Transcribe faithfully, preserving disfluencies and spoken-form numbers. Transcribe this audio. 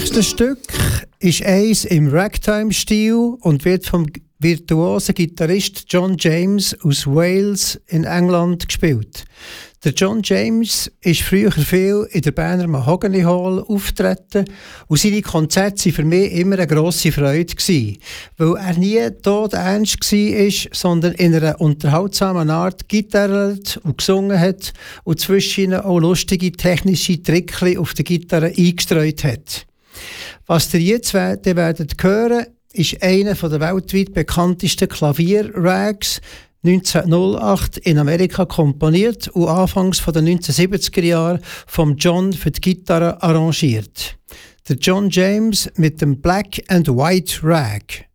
nächste Stück ist eins im Ragtime-Stil und wird vom virtuosen Gitarrist John James aus Wales in England gespielt. Der John James ist früher viel in der Berner Mahogany Hall auftreten und seine Konzerte waren für mich immer eine grosse Freude gewesen, weil er nie todernst war, sondern in einer unterhaltsamen Art gitarrelt und gesungen hat und zwischen auch lustige technische Trickchen auf der Gitarre eingestreut hat. Was ihr jetzt werdet hören, ist einer der weltweit bekanntesten Klavier-Rags, neunzehnhundertacht in Amerika komponiert und anfangs von den neunzehnhundertsiebziger Jahren vom John für die Gitarre arrangiert. Der John James mit dem Black and White Rag.